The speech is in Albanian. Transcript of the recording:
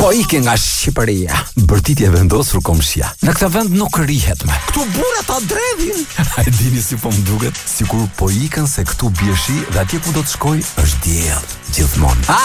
Po ike nga Shqipëria. Bërtitje vendosur Komshia. Në këtë vend nuk rihet më. Këtu burrat ta dredhin. A e dini si po më duket? Sikur po ikën se këtu bie shi dhe atje ku do të shkoj është diell gjithmonë.